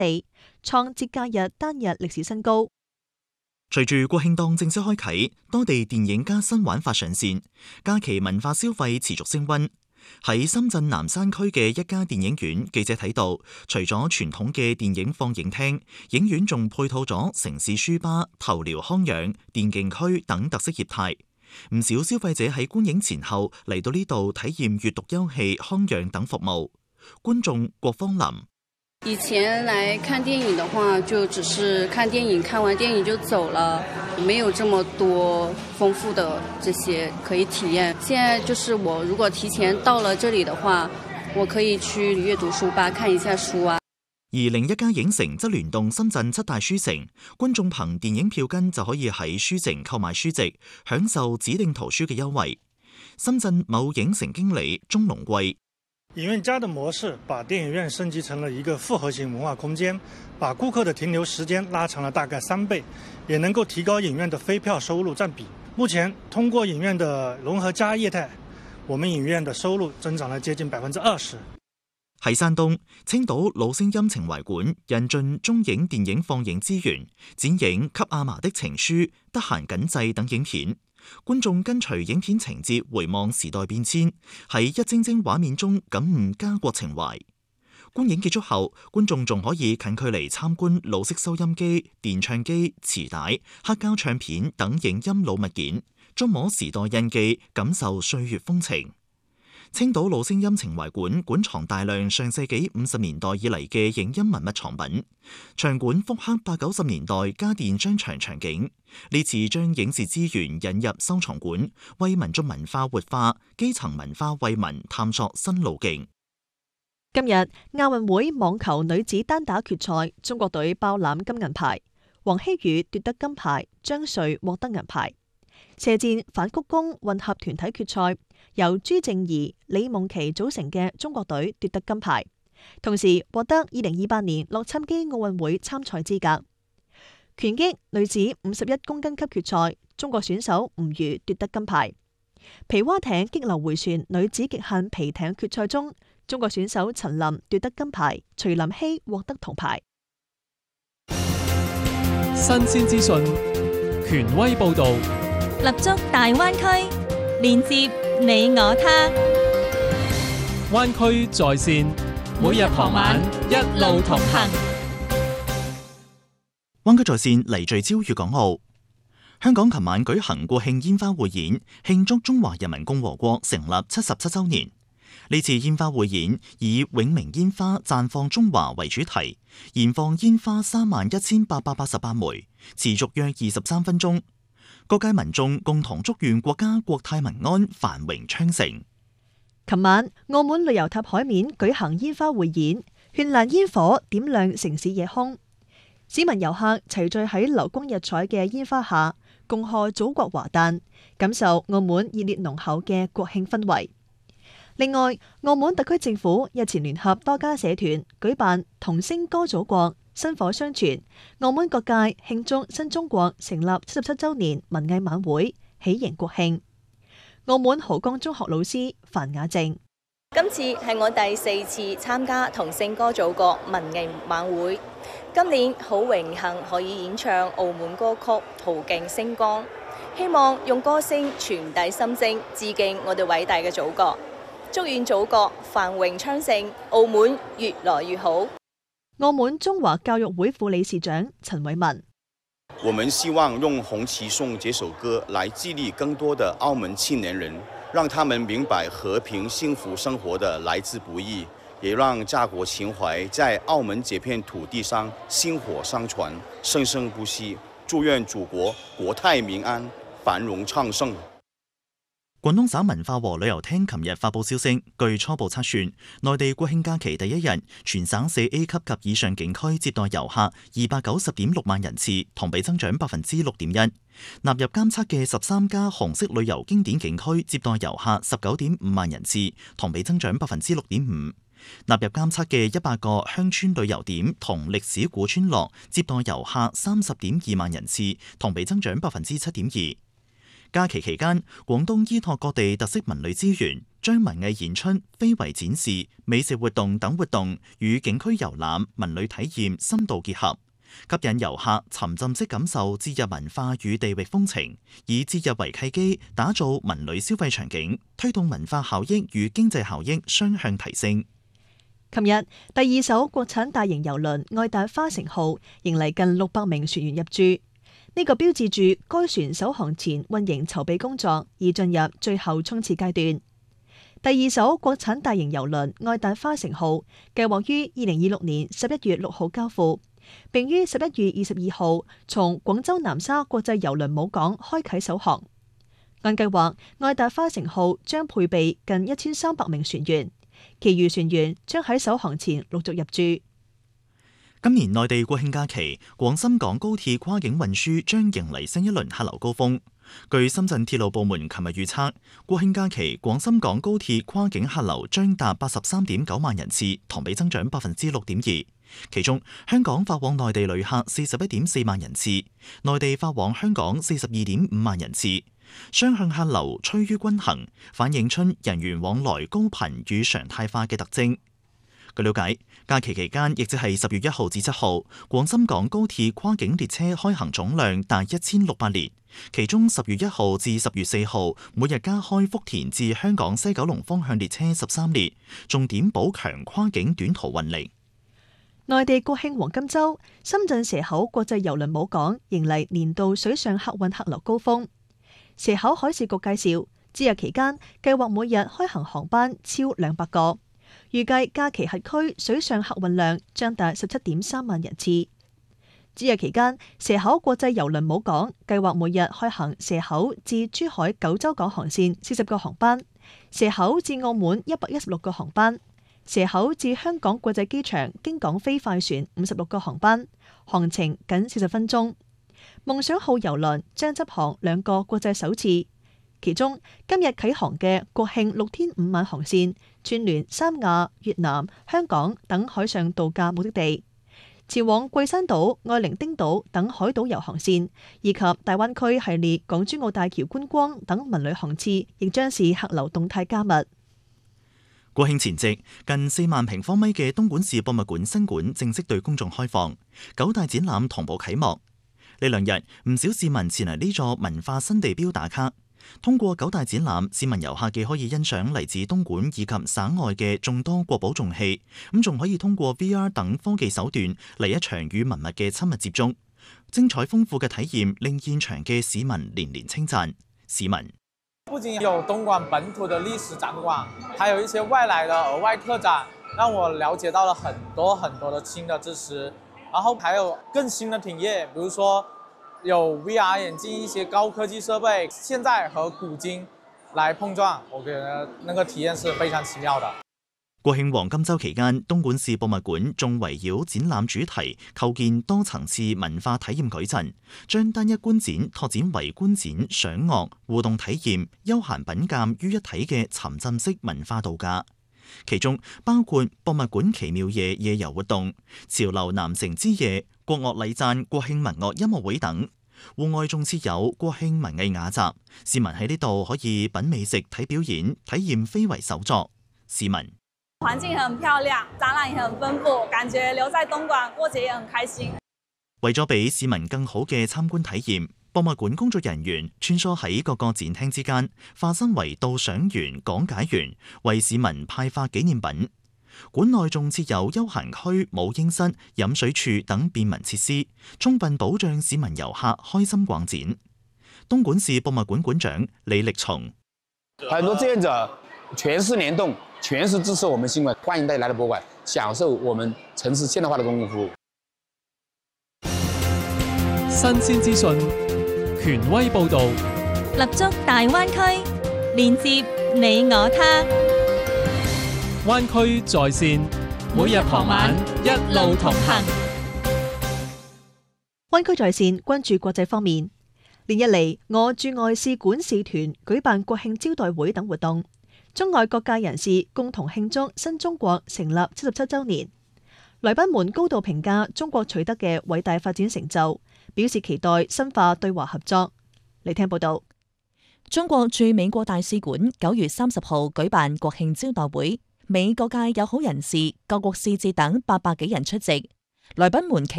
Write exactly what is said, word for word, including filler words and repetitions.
地，創節假日單日歷史新高。 隨住國慶檔正式開啟，多地電影加新玩法上線，假期文化消費持續升溫。喺深圳南山區嘅一家電影院，記者睇到，除咗傳統嘅電影放映廳，影院仲配套咗城市書吧、頭療康養、電競區等特色業態。唔少消費者喺觀影前後嚟到呢度體驗閱讀休憩、康養等服務。觀眾郭芳林。 以前來看電影的話，就只是看電影，看完電影就走了，沒有這麼多豐富的這些可以體驗。現在就是我如果提前到了這裡的話，我可以去閱讀書吧看一下書啊。 而另一家影城則聯動深圳七大書城，觀眾憑電影票根就可以喺書城購買書籍，享受指定圖書嘅優惠。深圳某影城經理鍾龍貴。 影院家的模式把電影院升級成了一個複合型文化空間，把顧客的停留時間拉長了大概三倍，也能夠提高影院的非票收入佔比。目前通過影院的融合加業態，我們影院的收入增長了接近百分之二十。 喺山東，青島老聲音情懷館引進中影電影放映資源，展映《給阿嫲的情書》、《得閒緊製》等影片。觀眾跟隨影片情節回望時代變遷，喺一幀幀畫面中感悟家國情懷。觀影結束後，觀眾仲可以近距離參觀老式收音機、電唱機、磁帶、黑膠唱片等影音老物件，觸摸時代印記，感受歲月風情。青島老聲音情懷館館藏大量上世紀五十年代以嚟嘅影音文物藏品，場館復刻八九十年代家電商場場景。呢次將影視資源引入收藏館，為民族文化活化、基層文化惠民探索新路徑。 今日亞運會網球女子單打決賽，中國隊包攬金銀牌，黃希宇奪得金牌，張瑞獲得銀牌。射箭反曲弓混合團體決賽，由朱靜怡、李夢琪組成嘅中國隊奪得金牌，同時獲得二零二八年洛杉磯奧運會參賽資格。拳擊女子五十一公斤級決賽，中國選手吳瑜奪得金牌。皮划艇激流回旋女子極限皮艇決賽中，中國選手陳琳奪得金牌，徐林希獲得銅牌。 新鮮資訊，權威報道， 立足大灣區，連接你我他。 灣區在線，每日傍晚一路同行。 灣區在線嚟聚焦粵港澳。香港琴晚舉行國慶煙花匯演，慶祝中華人民共和國成立七十七週年。呢次煙花匯演以永明煙花綻放中華為主題，燃放煙花三萬一千八百八十八枚，持續約二十三分鐘。各界民眾共同祝願國家國泰民安、繁榮昌盛。 琴晚，澳門旅遊塔海面舉行煙花匯演，絢爛煙火點亮城市夜空。市民遊客齊聚喺流光溢彩嘅煙花下，共賀祖國華誕，感受澳門熱烈濃厚嘅國慶氛圍。另外，澳門特區政府日前聯合多家社團舉辦同聲歌祖國、薪火相傳、澳門各界慶祝新中國成立七十七週年文藝晚會，喜迎國慶。澳門豪江中學老師樊雅靜： 今次係我第四次參加同聲歌祖國文藝晚會，今年好榮幸可以演唱澳門歌曲《途徑星光》，希望用歌聲傳遞心聲，致敬我哋偉大嘅祖國，祝願祖國繁榮昌盛，澳門越來越好。 澳門中華教育會副理事長陳偉文： 我們希望用《紅旗頌》這首歌來激勵更多的澳門青年人，讓他們明白和平幸福生活的來之不易，也讓家國情懷在澳門這片土地上薪火相傳，生生不息。祝願祖國國泰民安，繁榮昌盛。 廣東省文化和旅遊廳琴日發布消息，據初步測算，內地國慶假期第一日，全省四 A 級及以上景區接待遊客二百九十點六萬人次，同比增長百分之六點一。納入監測嘅十三家紅色旅遊經典景區接待遊客十九點五萬人次，同比增長百分之六點五。納入監測嘅一百個鄉村旅遊點同歷史古村落接待遊客三十點二萬人次，同比增長百分之七點二。假期期間，廣東依託各地特色文旅資源， 將文藝演出、非遺展示、美食活動等活動與景區遊覽、文旅體驗深度結合，吸引遊客沉浸式感受節日文化與地域風情，以節日為契機，打造文旅消費場景，推動文化效益與經濟效益雙向提升。 琴日，第二艘國產大型郵輪愛達花城號迎嚟近六百名船員入駐，呢個標誌住該船首航前運營籌備工作已進入最後衝刺階段。第二艘國產大型郵輪愛達花城號計劃於二零二六年十一月六號交付，並於十一月二十二號從廣州南沙國際郵輪母港開啟首航。按計劃，愛達花城號將配備近一千三百名船員。其餘船員將喺首航前陸續入駐。 今年內地國慶假期，廣深港高鐵跨境運輸將迎嚟新一輪客流高峰。據深圳鐵路部門琴日預測，國慶假期廣深港高鐵跨境客流將達八十三點九萬人次，同比增長百分之六點二。其中，香港發往內地旅客四十一點四萬人次，內地發往香港四十二點五萬人次。雙向客流趨於均衡，反映出人員往來高頻與常態化嘅特徵。據了解，假期期間，亦即係十月一號至七號，廣深港高鐵跨境列車開行總量達一千六百列，其中十月一號至十月四號，每日加開福田至香港西九龍方向列車十三列，重點補強跨境短途運力。 內地國慶黃金週，深圳蛇口國際郵輪母港迎嚟年度水上客運客流高峰。蛇口海事局介紹，節日期間計劃每日開行航班超兩百個，預計假期轄區水上客運量將達十七點三萬人次。節日期間，蛇口國際郵輪母港計劃每日開行蛇口至珠海九州港航線四十個航班，蛇口至澳門一百一十六個航班，蛇口至香港國際機場經港飛快船五十六個航班，航程僅四十分鐘。夢想號郵輪將執航兩個國際首次，其中今日啟航嘅國慶六天五晚航線，串聯三亞、越南、香港等海上度假目的地，前往桂山島、愛伶仃島等海島遊航線，以及大灣區系列港珠澳大橋觀光等文旅航次，亦將是客流動態加密。 國慶前夕，近四萬平方米嘅東莞市博物館新館正式對公眾開放，九大展覽同步啟幕。呢兩日，唔少市民前嚟呢座文化新地標打卡。通過九大展覽，市民遊客既可以欣賞嚟自東莞以及省外嘅眾多國寶重器，咁仲可以通過 V R 等科技手段嚟一場與文物嘅親密接觸。精彩豐富嘅體驗令現場嘅市民連連稱讚。市民不僅有東莞本土的歷史展館，還有一些外來的額外特展，讓我了解到了很多很多的新的知識。然後還有更新的體驗，比如說有 V R 眼鏡，一些高科技設備，現在和古今來碰撞，我覺得那個體驗是非常奇妙的。 國慶黃金週期間，東莞市博物館仲圍繞展覽主題構建多層次文化體驗矩陣，將單一觀展拓展為觀展、賞樂、互動體驗、休閒品鑑於一體嘅沉浸式文化度假。其中包括博物館奇妙夜夜遊活動、潮流南城之夜、國樂禮讚、國慶文樂音樂會等。戶外仲設有國慶文藝雅集，市民喺呢度可以品美食、睇表演、體驗非遺手作。市民環境很漂亮，展覽也很豐富，感覺留在東莞過節也很開心。 為咗俾市民更好嘅參觀體驗，博物館工作人員穿梭喺各個展廳之間，化身為導賞員、講解員，為市民派發紀念品。館內仲設有休閒區、母嬰室、飲水處等便民設施，充分保障市民遊客開心逛展。東莞市博物館館長李力松： 很多志願者全市聯動，全市支持我們新館，歡迎大家來到博物館，享受我們城市現代化的公共服務。 新鮮資訊，權威報導， 立足大灣區，連接你我他。 灣區在線，每日傍晚一路同行。 灣區在線關注國際方面，連日嚟我駐外使館使團舉辦國慶招待會等活動，中外各界人士共同慶祝新中國成立七十七週年。來賓們高度評價中國取得嘅偉大發展成就，表示期待深化對華合作。嚟聽報道。 中國駐美國大使館九月三十號舉辦國慶招待會，美各界友好人士、各國使節等八百幾人出席，來賓們期